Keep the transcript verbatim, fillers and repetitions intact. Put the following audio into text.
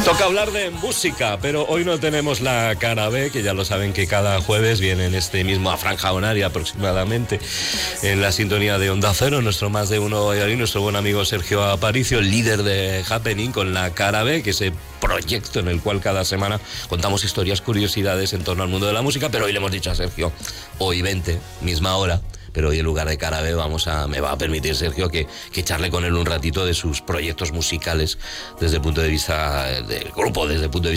Toca hablar de música, pero hoy no tenemos la cara B, que ya lo saben que cada jueves viene en este mismo franja horaria aproximadamente, en la sintonía de Onda Cero, nuestro más de uno Valladolid, nuestro buen amigo Sergio Aparicio, el líder de Happening, con la cara B, que es ese proyecto en el cual cada semana contamos historias, curiosidades en torno al mundo de la música, pero hoy le hemos dicho a Sergio, hoy vente, misma hora. Pero hoy en lugar de cara B vamos a, me va a permitir Sergio que, que charle con él un ratito de sus proyectos musicales desde el punto de vista del grupo, desde el punto de vista